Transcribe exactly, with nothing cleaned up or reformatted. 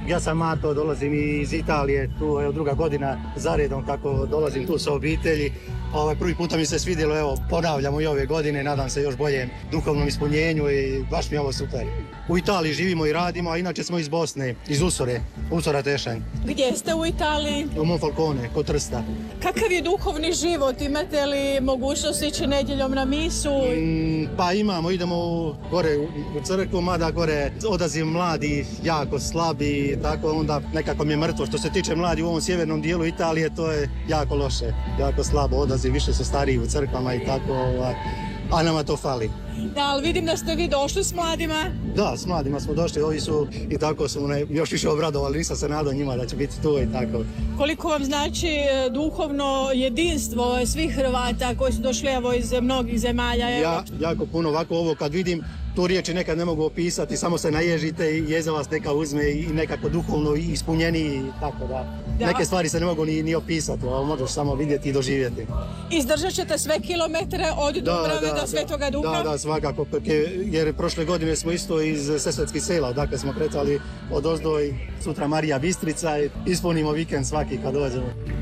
Ja sam Mato, dolazim iz Italije, tu je druga godina zaredom kako dolazim tu sa obitelji. Ovaj, prvi puta mi se svidjelo, evo, ponavljamo i ove godine, nadam se još boljem duhovnom ispunjenju i baš mi je ovo super. U Italiji živimo i radimo, a inače smo iz Bosne, iz Usore, Usora Tešanj. Gdje ste u Italiji? U Monfalcone, kod Trsta. Kakav je duhovni život? Imate li mogućnost ići nedjeljom na misu? Mm, pa imamo, idemo u, gore u, u crkvu, mada gore odaziv mladi jako slabi, tako onda nekako mi je mrtvo. Što se tiče mladi u ovom sjevernom dijelu Italije, to je jako loše, jako slabo odaziv, više su stariji u crkvama i tako, a nama to fali. Da, ali vidim da ste vi došli s mladima. Da, s mladima smo došli, ovi su i tako su me još više obradovali, nisam se nadao njima da će biti tu i tako. Koliko vam znači duhovno jedinstvo svih Hrvata koji su došli evo iz mnogih zemalja? Ja, jako puno, ovako ovo kad vidim, tu riječi nekad ne mogu opisati, samo se naježite i jeza vas neka uzme i nekako duhovno ispunjeniji, tako da. Da. Neke stvari se ne mogu ni, ni opisati, ali možeš samo vidjeti i doživjeti. Izdržat ćete sve kilometre od Dubrave do Svetoga Duha? Da, da, svakako, jer prošle godine smo isto iz Sesvetskih sela, dakle smo kretali od ozdo i sutra Marija Bistrica i ispunimo vikend svaki kad dođemo.